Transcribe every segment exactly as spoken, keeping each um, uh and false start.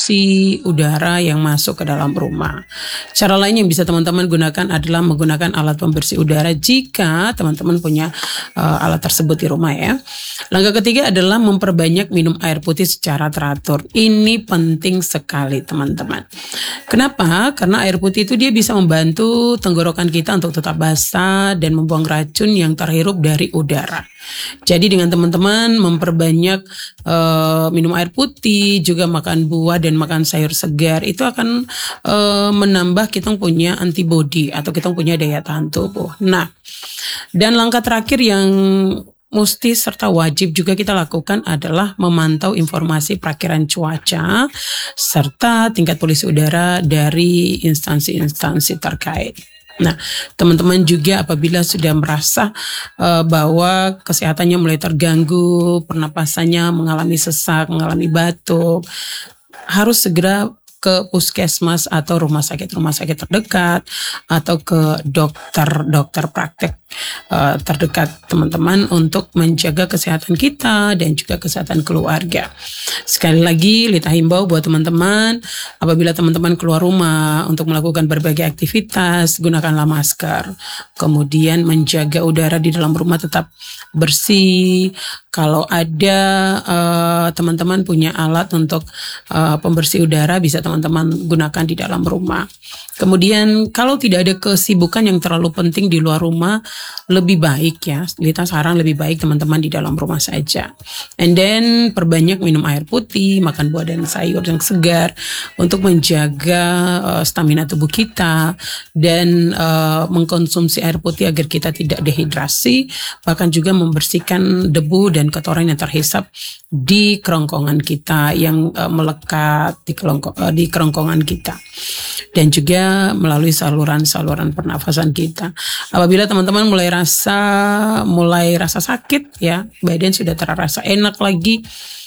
polusi udara yang masuk ke dalam rumah. Cara lain yang bisa teman-teman gunakan adalah menggunakan alat pembersih udara jika teman-teman punya uh, alat tersebut di rumah ya. Langkah ketiga adalah memperbanyak minum air putih secara teratur. Ini penting sekali teman-teman. Kenapa? Karena air putih itu dia bisa membantu tenggorokan kita untuk tetap basah dan membuang racun yang terhirup dari udara. Jadi dengan teman-teman memperbanyak uh, minum air putih, juga makan buah dan makan sayur segar, itu akan uh, menambah kita punya antibodi atau kita punya daya tahan tubuh. Nah, dan langkah terakhir yang mesti serta wajib juga kita lakukan adalah memantau informasi perakiran cuaca serta tingkat polusi udara dari instansi-instansi terkait. Nah, teman-teman juga apabila sudah merasa uh, bahwa kesehatannya mulai terganggu, pernapasannya mengalami sesak, mengalami batuk, harus segera ke puskesmas atau rumah sakit-rumah sakit terdekat atau ke dokter-dokter praktek uh, terdekat teman-teman untuk menjaga kesehatan kita dan juga kesehatan keluarga. Sekali lagi Lita himbau buat teman-teman, apabila teman-teman keluar rumah untuk melakukan berbagai aktivitas, gunakanlah masker. Kemudian menjaga udara di dalam rumah tetap bersih. Kalau ada uh, teman-teman punya alat untuk uh, pembersih udara, bisa teman-teman gunakan di dalam rumah. Kemudian kalau tidak ada kesibukan yang terlalu penting di luar rumah, lebih baik ya, Lita saran lebih baik teman-teman di dalam rumah saja. And then perbanyak minum air putih, makan buah dan sayur yang segar untuk menjaga uh, stamina tubuh kita dan uh, mengkonsumsi air putih agar kita tidak dehidrasi, bahkan juga membersihkan debu dan kotoran yang terhisap di kerongkongan kita yang uh, melekat di, kelongko, uh, di kerongkongan kita dan juga melalui saluran-saluran pernafasan kita. Apabila teman-teman mulai rasa mulai rasa sakit ya, badan sudah terasa enak lagi,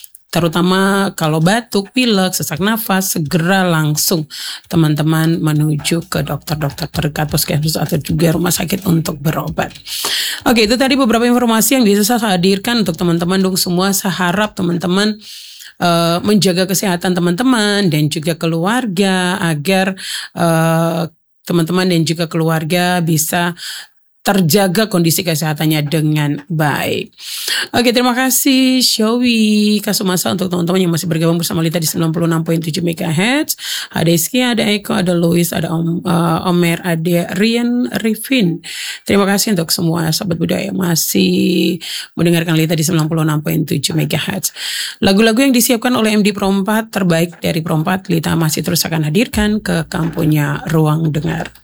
terutama kalau batuk, pilek, sesak nafas, segera langsung teman-teman menuju ke dokter-dokter terdekat, puskesmas atau juga rumah sakit untuk berobat. Oke, itu tadi beberapa informasi yang bisa saya hadirkan untuk teman-teman dong semua. Saya harap teman-teman uh, menjaga kesehatan teman-teman dan juga keluarga agar uh, teman-teman dan juga keluarga bisa terjaga kondisi kesehatannya dengan baik. Oke, terima kasih Syawi Kasumasa untuk teman-teman yang masih bergabung bersama Lita di sembilan puluh enam koma tujuh megahertz. Ada Iski, ada Eko, ada Louis, ada Om, uh, Omer, ada Rian, Rifin. Terima kasih untuk semua sahabat budaya yang masih mendengarkan Lita di sembilan puluh enam koma tujuh megahertz. Lagu-lagu yang disiapkan oleh M D Pro empat terbaik dari Pro empat, Lita masih terus akan hadirkan ke kampungnya Ruang Dengar.